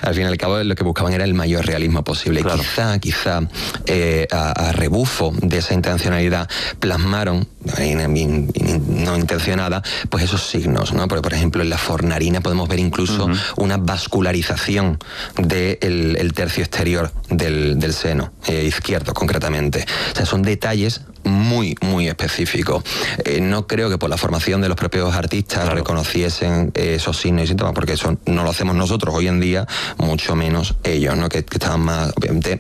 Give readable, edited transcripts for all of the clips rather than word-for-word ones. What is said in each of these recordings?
al fin y al cabo lo que buscaban era el mayor realismo posible. Claro. Quizá a rebufo de esa intencionalidad plasmaron, no intencionada, pues esos signos, ¿no? Porque, por ejemplo, en la fornarina podemos ver incluso una vascularización del tercio exterior del seno izquierdo, concretamente. O sea, son detalles muy, muy específicos. No creo que por la formación de los propios artistas reconociesen esos signos y síntomas, porque eso no lo hacemos nosotros hoy en día, mucho menos ellos, ¿no? Que estaban más, obviamente,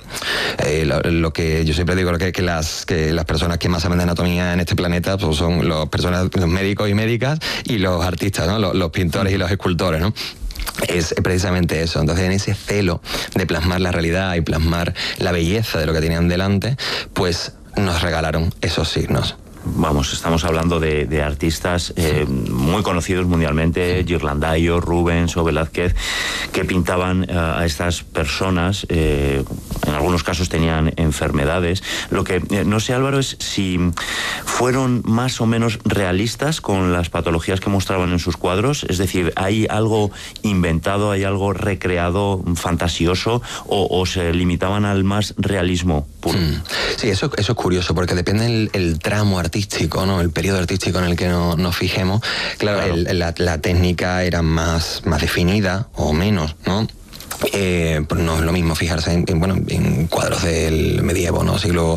lo que yo siempre digo, que las personas que más saben de anatomía en este planeta pues son los médicos y médicas y los artistas, ¿no? Los pintores y los escultores, ¿no? Es precisamente eso. Entonces, en ese celo de plasmar la realidad y plasmar la belleza de lo que tenían delante, pues nos regalaron esos signos. Vamos, estamos hablando de artistas muy conocidos mundialmente, Ghirlandaio, Rubens o Velázquez, que pintaban a estas personas, en algunos casos tenían enfermedades. Lo que no sé, Álvaro, es si fueron más o menos realistas con las patologías que mostraban en sus cuadros, es decir, ¿hay algo inventado, hay algo recreado, fantasioso, o se limitaban al más realismo puro? Sí, eso es curioso, porque depende el tramo artístico, ¿no? El periodo artístico en el que nos fijemos. Claro. La técnica era más definida o menos, ¿no? No es lo mismo fijarse en cuadros del medievo, ¿no? siglo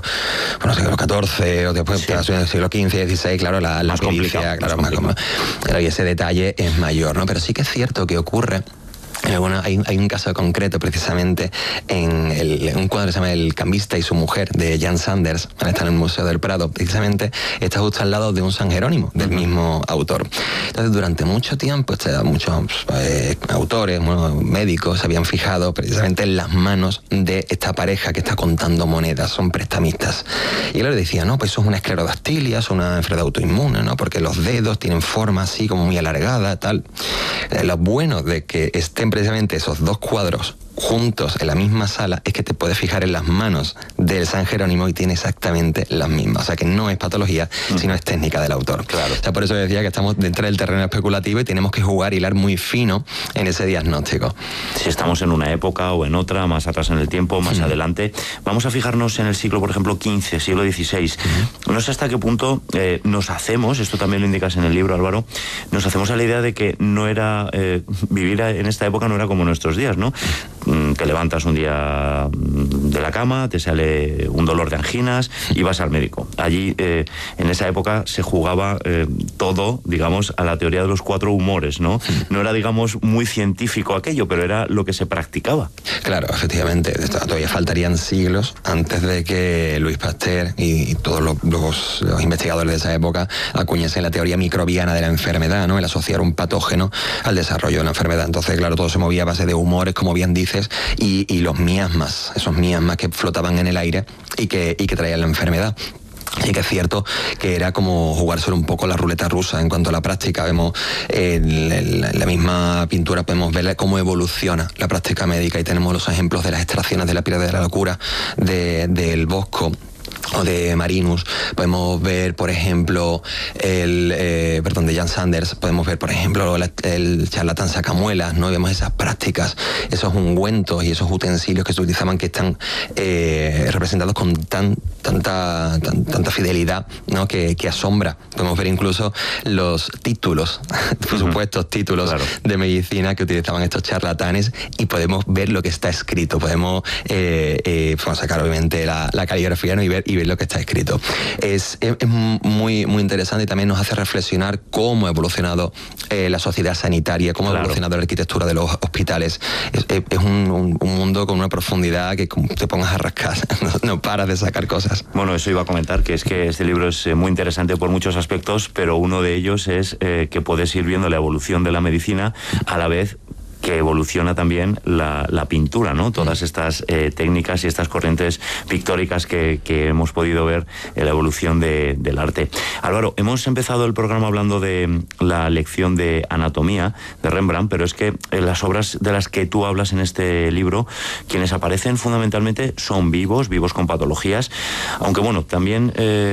XIV o después siglo XV, XVI, claro, la más pericia, claro, claro, y ese detalle es mayor, ¿no? Pero sí que es cierto que ocurre. Bueno, hay un caso concreto precisamente en un cuadro que se llama El cambista y su mujer, de Jan Sanders, está en el Museo del Prado, precisamente está justo al lado de un San Jerónimo del mismo autor. Entonces, durante mucho tiempo muchos autores, médicos se habían fijado precisamente en las manos de esta pareja que está contando monedas, son prestamistas. Y él le decía, no, pues eso es una esclerodastilia, es una enfermedad autoinmune, ¿no? Porque los dedos tienen forma así como muy alargada, tal. Lo bueno de que estén precisamente esos dos cuadros juntos en la misma sala es que te puedes fijar en las manos del San Jerónimo y tiene exactamente las mismas. O sea, que no es patología, sino es técnica del autor. Claro. O sea, por eso decía que estamos dentro del terreno especulativo y tenemos que jugar, hilar muy fino en ese diagnóstico. Si estamos en una época o en otra, más atrás en el tiempo, más adelante, vamos a fijarnos en el siglo, por ejemplo, XV, siglo XVI. No sé hasta qué punto nos hacemos, esto también lo indicas en el libro, Álvaro, nos hacemos a la idea de que no era, vivir en esta época no era como nuestros días, ¿no? Te levantas un día de la cama, te sale un dolor de anginas y vas al médico. Allí, en esa época, se jugaba todo, digamos, a la teoría de los 4 humores, ¿no? No era, digamos, muy científico aquello, pero era lo que se practicaba. Claro, efectivamente. Todavía faltarían siglos antes de que Louis Pasteur y todos los investigadores de esa época acuñasen la teoría microbiana de la enfermedad, ¿no? El asociar un patógeno al desarrollo de la enfermedad. Entonces, claro, todo se movía a base de humores, como bien dices, y los miasmas, esos miasmas que flotaban en el aire y que traían la enfermedad. Sí que es cierto que era como jugárselo un poco la ruleta rusa en cuanto a la práctica. Vemos en la misma pintura, podemos ver cómo evoluciona la práctica médica y tenemos los ejemplos de las extracciones de la piedra de la locura del Bosco o de Marinus. Podemos ver, por ejemplo, de Jan Sanders, podemos ver, por ejemplo, el charlatán Sacamuelas, ¿no? Vemos esas prácticas, esos ungüentos y esos utensilios que se utilizaban que están representados con tanta fidelidad, ¿no? que asombra. Podemos ver incluso los títulos, por supuesto, títulos de medicina que utilizaban estos charlatanes y podemos ver lo que está escrito. Podemos sacar obviamente la caligrafía, ¿no? y ver lo que está escrito. Es muy interesante y también nos hace reflexionar cómo ha evolucionado la sociedad sanitaria, cómo ha evolucionado la arquitectura de los hospitales. Es un mundo con una profundidad que te pongas a rascar, no paras de sacar cosas. Bueno, eso iba a comentar, que es que este libro es muy interesante por muchos aspectos, pero uno de ellos es que puedes ir viendo la evolución de la medicina a la vez que evoluciona también la pintura, ¿no? Todas estas técnicas y estas corrientes pictóricas que hemos podido ver en la evolución del arte. Álvaro, hemos empezado el programa hablando de la lección de anatomía de Rembrandt, pero es que las obras de las que tú hablas en este libro, quienes aparecen fundamentalmente son vivos con patologías, aunque bueno, también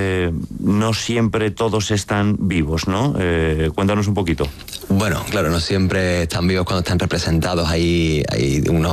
no siempre todos están vivos, ¿no? Cuéntanos un poquito. Bueno, claro, no siempre están vivos cuando están representados. Hay unos